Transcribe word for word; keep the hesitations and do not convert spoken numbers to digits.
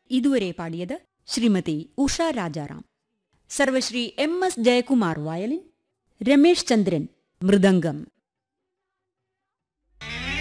ഇതുവരെ പാടിയത് Shrimati Usha Rajaram. സർവശ്രീ M S Jayakumar violin, Ramesh ചന്ദ്രൻ മൃദംഗം.